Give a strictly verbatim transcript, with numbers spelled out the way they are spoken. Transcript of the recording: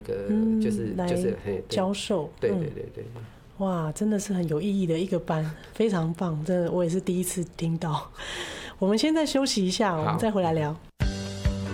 个就是就是教授， 对对对对。 哇，真的是很有意义的一个班，非常棒，真的我也是第一次听到。我们现在休息一下，我们再回来聊。